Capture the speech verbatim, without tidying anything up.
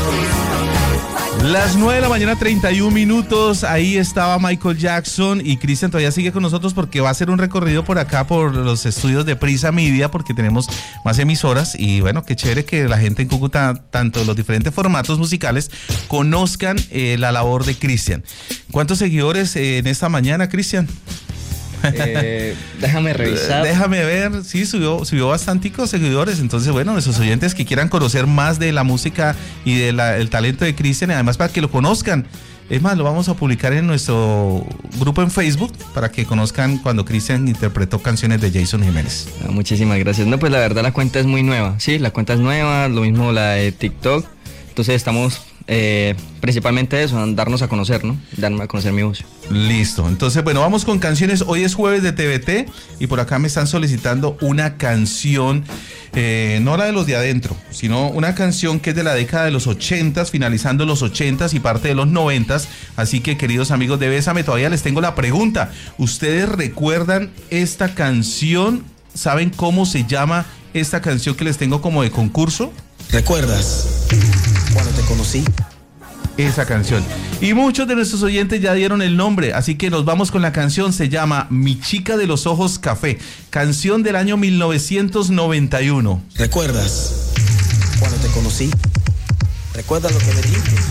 Las nueve de la mañana, treinta y un minutos, ahí estaba Michael Jackson y Cristian todavía sigue con nosotros porque va a hacer un recorrido por acá, por los estudios de Prisa Media, porque tenemos más emisoras y bueno, qué chévere que la gente en Cúcuta, tanto los diferentes formatos musicales, conozcan eh, la labor de Cristian. ¿Cuántos seguidores eh, en esta mañana, Cristian? Eh, déjame revisar. Déjame ver, sí, subió, subió bastanticos seguidores. Entonces, bueno, nuestros oyentes que quieran conocer más de la música y del talento de Cristian, y además para que lo conozcan. Es más, lo vamos a publicar en nuestro grupo en Facebook para que conozcan cuando Cristian interpretó canciones de Jason Jiménez. Ah, muchísimas gracias. No, pues la verdad la cuenta es muy nueva. Sí, la cuenta es nueva, lo mismo la de TikTok. Entonces estamos eh, principalmente eso, darnos a conocer, ¿no? Darme a conocer mi voz. Listo, entonces bueno, vamos con canciones. Hoy es jueves de T V T y por acá me están solicitando una canción, eh, no la de los de adentro, sino una canción que es de la década de los ochentas, finalizando los ochentas y parte de los noventas. Así que, queridos amigos de Bésame, todavía les tengo la pregunta. ¿Ustedes recuerdan esta canción? ¿Saben cómo se llama esta canción que les tengo como de concurso? ¿Recuerdas cuando te conocí? Esa canción. Y muchos de nuestros oyentes ya dieron el nombre, así que nos vamos con la canción. Se llama Mi Chica de los Ojos Café, canción del año mil novecientos noventa y uno. ¿Recuerdas cuando te conocí? ¿Recuerdas lo que me dijiste?